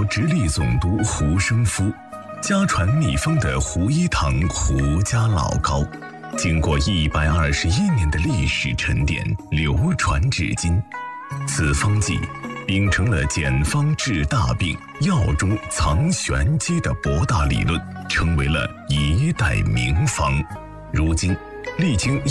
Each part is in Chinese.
朝直隶总督胡生夫，家传秘方的胡一堂胡家老膏，经过121年的历史沉淀，流传至今。此方剂秉承了简方治大病、药中藏玄机的博大理论，成为了一代名方。如今历经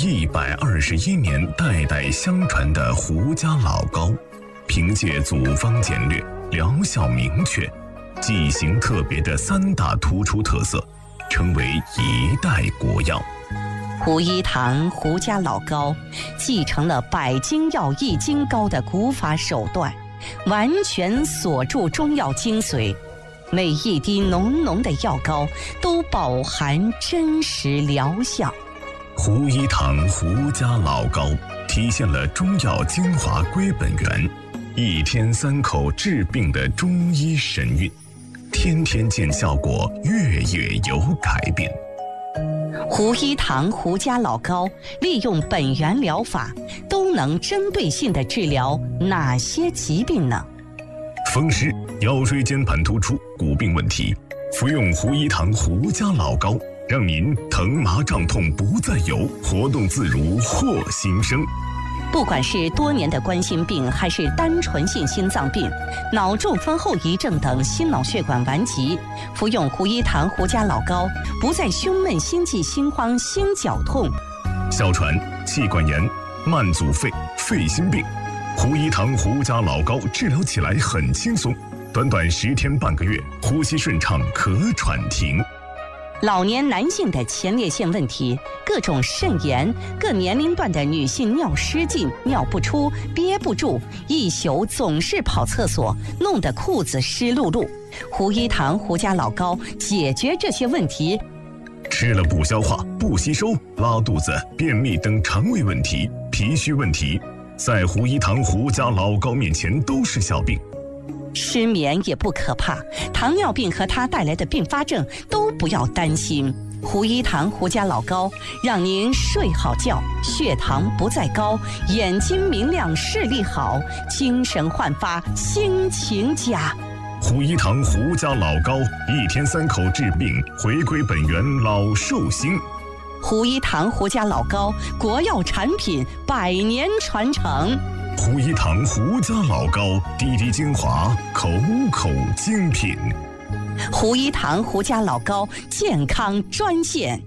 121年代代相传的胡家老膏，凭借组方简略、疗效明确、剂型特别的3大突出特色，成为一代国药。 胡一堂胡家老膏继承了百金药易筋膏的古法手段，完全锁住中药精髓，每一滴浓浓的药膏都饱含真实疗效。 胡一堂胡家老膏体现了中药精华归本源，1天3口治病的中医神韵，天天见效果，月月有改变。 胡一堂胡家老膏利用本源疗法，都能针对性地治疗哪些疾病呢？ 风湿、腰椎间盘突出、骨病问题，服用胡一堂胡家老膏，让您疼麻胀痛不再有，活动自如获新生。 不管是多年的冠心病，还是单纯性心脏病、脑中风后遗症等心脑血管顽疾，服用胡一堂胡家老膏，不再胸闷、心悸、心慌、心绞痛。 哮喘、气管炎、慢阻肺、肺心病，胡一堂胡家老膏治疗起来很轻松，短短10天半个月，呼吸顺畅，咳喘停。 老年男性的前列腺问题，各种肾炎，各年龄段的女性尿失禁、尿不出、憋不住，一宿总是跑厕所，弄得裤子湿漉漉。胡一堂胡家老膏解决这些问题。 吃了不消化、不吸收、拉肚子、便秘等肠胃问题、脾虚问题，在胡一堂胡家老膏面前都是小病。 失眠也不可怕，糖尿病和它带来的并发症都不要担心。胡一堂胡家老膏让您睡好觉，血糖不再高，眼睛明亮，视力好，精神焕发，心情佳。 胡一堂胡家老膏1天3口治病，回归本源，老寿星。 胡一堂胡家老膏国药产品，100年传承。 胡一堂胡家老膏，滴滴精华，口口精品。 胡一堂胡家老膏健康专线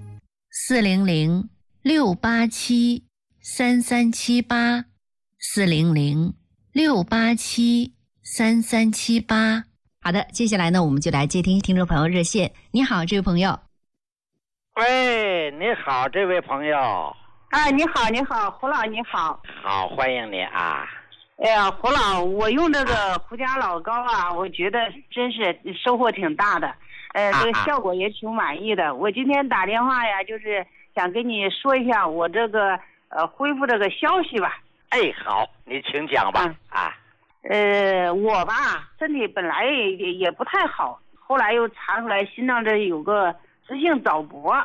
：400-687-3378，400-687-3378。好的，接下来呢，我们就来接听众朋友热线。你好，这位朋友。 喂，你好，这位朋友。 啊，你好，你好，胡老，你好。 好，欢迎你啊。 哎呀，胡老，我用这个胡家老膏啊，我觉得真是收获挺大的，这个效果也挺满意的。我今天打电话呀，就是想跟你说一下我这个恢复这个消息吧。 哎，好，你请讲吧。 我吧身体本来也不太好，后来又查出来心脏这有个直性早搏。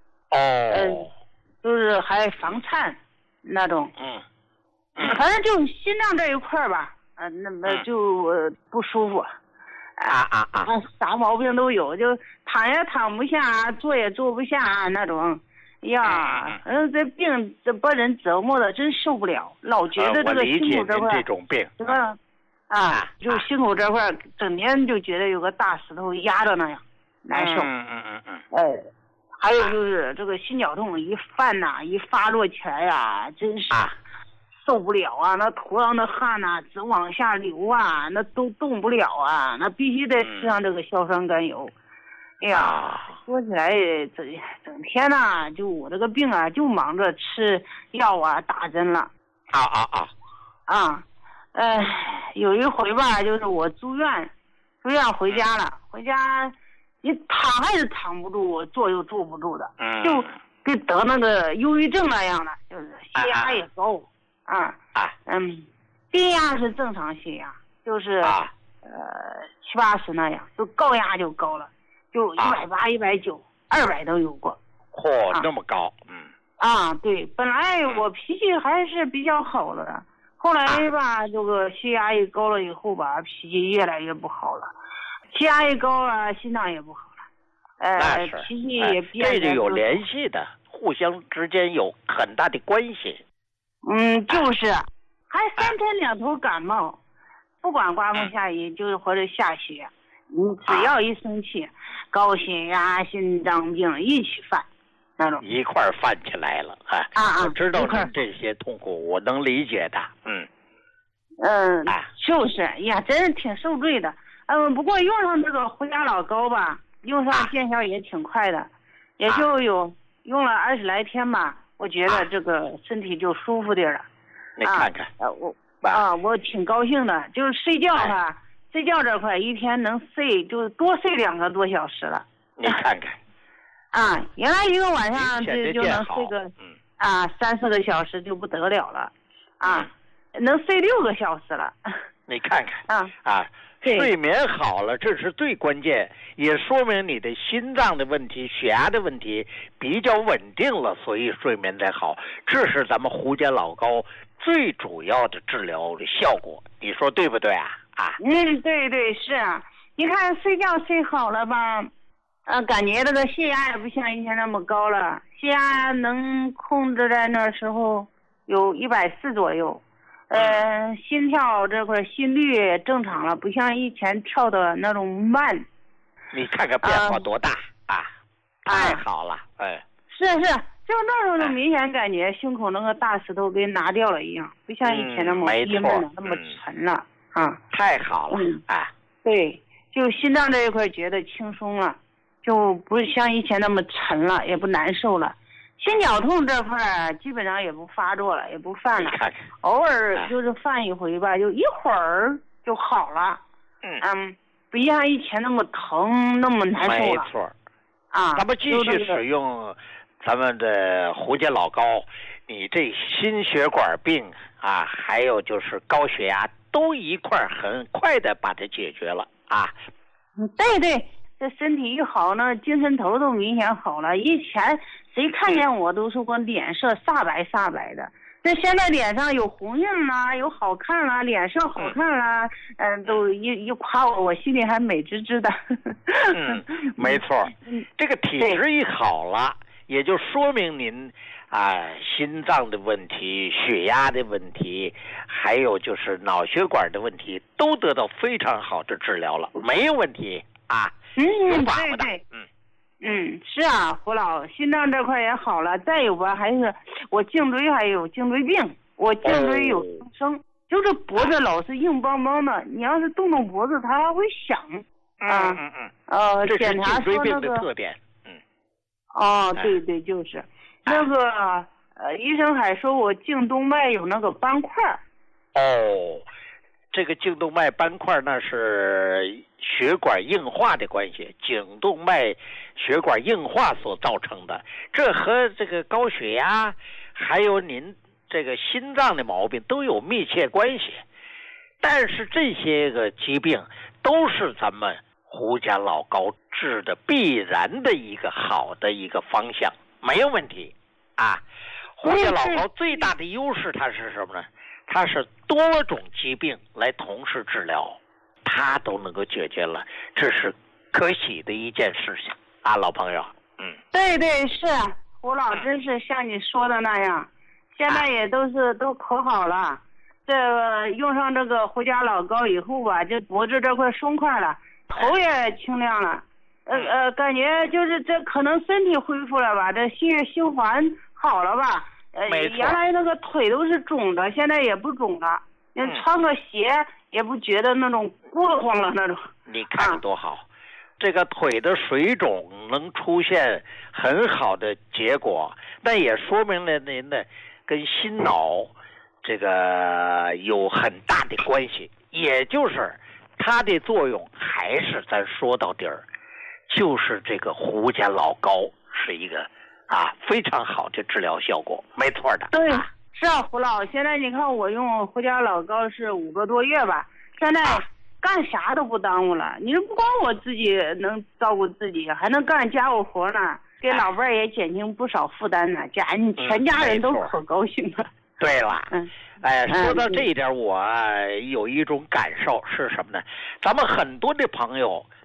就是还房颤那种，反正就心脏这一块吧，那么就不舒服，啥毛病都有，就躺也躺不下，坐也坐不下那种，呀，这病这把人折磨的真受不了，老觉得这个心口这块， 这种病， 这个就心口这块整天就觉得有个大石头压着那样，难受，还有就是这个心绞痛一犯呐，一发作起来呀，真是受不了啊！那头上的汗呐，直往下流啊，那都动不了啊，那必须得吃上这个硝酸甘油。哎呀，说起来整天呐，就我这个病啊，就忙着吃药啊，打针了。有一回吧，就是我住院回家了，回家。你躺还是躺不住，坐又坐不住的，就跟得那个忧郁症那样的，就是血压也高，低压是正常血压，就是70-80那样，就高压就高了，就180、190、200都有过。 那么高， 对，本来我脾气还是比较好的，后来吧，这个血压一高了以后吧，脾气越来越不好了。 血压一高了，心脏也不好了，脾气也变。 这就有联系的，互相之间有很大的关系。 就是，还3天2头感冒，不管刮风下雨，就是或者下雪，你只要一生气，高血压、心脏病一起犯，那种一块犯起来了。我知道你这些痛苦，我能理解的。 就是呀，真是挺受罪的。不过用上这个胡家老膏吧，用上见效也挺快的，也就有用了20来天吧。我觉得这个身体就舒服点了。 你看看， 我挺高兴的。就是睡觉吧，睡觉这块一天能睡就多睡2个多小时了。 你看看， 原来一个晚上就能睡个3-4个小时就不得了了，能睡6个小时了。 你看看睡眠好了，这是最关键，也说明你的心脏的问题、血压的问题比较稳定了，所以睡眠才好。这是咱们胡家老膏最主要的治疗的效果，你说对不对啊？ 对，是啊。你看睡觉睡好了吧，感觉这个血压也不像以前那么高了，血压能控制在那时候有140左右。心跳这块心率正常了，不像以前跳的那种慢。 你看看变化多大太好了。 是，就那时候就明显感觉胸口那个大石头给拿掉了一样，不像以前那么郁闷了，那么沉了太好了。 对，就心脏这一块觉得轻松了，就不像以前那么沉了，也不难受了。心绞痛这块基本上也不发作了，也不犯了，偶尔就是犯一回吧，就一会儿就好了。不像以前那么疼，那么难受了。 没错。咱们继续使用咱们的胡家老膏，你这心血管病还有就是高血压都一块很快的把它解决了对，这身体一好呢，精神头都明显好了。以前谁看见我都说我脸色煞白的，这现在脸上有红印啦，有好看啦，脸色好看啦，都一夸我心里还美滋滋的。 没错，这个体质一好了，也就说明您心脏的问题、血压的问题，还有就是脑血管的问题，都得到非常好的治疗了，没有问题有把握的。 是胡老，心脏这块也好了，再有吧，还是我颈椎还有颈椎病，我颈椎有增生，就是脖子老是硬邦邦的，你要是动脖子，它还会响。 这是检查颈椎病的特点。 对，就是那个医生还说我颈动脉有那个斑块。 这个颈动脉斑块那是血管硬化的关系，颈动脉血管硬化所造成的，这和这个高血压还有您这个心脏的毛病都有密切关系。但是这些个疾病都是咱们胡家老膏治的必然的一个好的一个方向，没有问题胡家老膏最大的优势它是什么呢？它是多种疾病来同时治疗，它都能够解决了，这是可喜的一件事情老朋友。 对，是胡老，真是像你说的那样，现在也都可好了。这个用上这个胡家老膏以后吧，这脖子这块松快了，头也清亮了。感觉就是这可能身体恢复了吧，这血液循环好了吧。原来那个腿都是肿的，现在也不肿了。穿个鞋也不觉得那种过慌了那种。 你看多好，这个腿的水肿能出现很好的结果，但也说明了您的跟心脑这个有很大的关系，也就是它的作用还是咱说到底儿，就是这个胡家老膏是一个非常好的治疗效果，没错的。 对，是胡老，现在你看我用胡家老膏是5个多月吧，现在干啥都不耽误了。你说不光我自己能照顾自己，还能干家务活呢，给老伴儿也减轻不少负担呢，全家人都可高兴了。 对了，说到这一点，我有一种感受是什么呢？咱们很多的朋友